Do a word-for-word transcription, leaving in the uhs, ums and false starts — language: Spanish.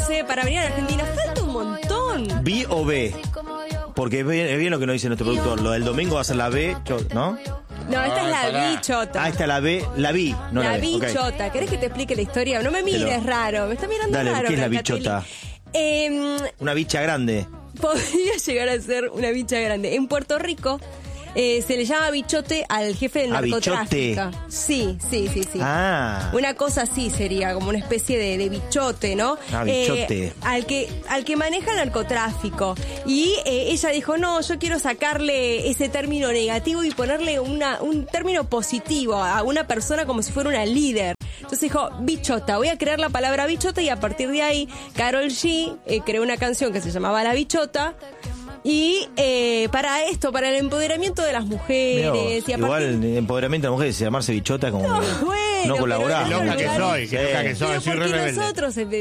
prepararse para venir a la Argentina. Falta un montón. ¿B o B? Porque es bien, es bien lo que nos dice nuestro productor. Lo del domingo va a ser la B, ¿no? No, esta es la bichota. Ah, esta es la B, la B, no la, la B. bichota. Okay. ¿Querés que te explique la historia? No me mires Pero, raro, me está mirando dale, raro. ¿qué es la bichota? Eh, una bicha grande. Podría llegar a ser una bicha grande. En Puerto Rico eh, se le llama bichote al jefe del ah, narcotráfico. Bichote. Sí, sí, sí, sí. Ah. Una cosa así sería, como una especie de, de bichote, ¿no? Ah, bichote. Eh, al que al que maneja el narcotráfico. Y eh, ella dijo, no, yo quiero sacarle ese término negativo y ponerle una, un término positivo a una persona como si fuera una líder. Entonces dijo, bichota, voy a crear la palabra bichota, y a partir de ahí Karol G eh, creó una canción que se llamaba La Bichota. Y eh, para esto, para el empoderamiento de las mujeres. Y igual partir... el empoderamiento de las mujeres, llamarse bichota como No, que bueno, no colaboramos. Qué loca que soy, qué loca que soy, soy re rebelde. Nosotros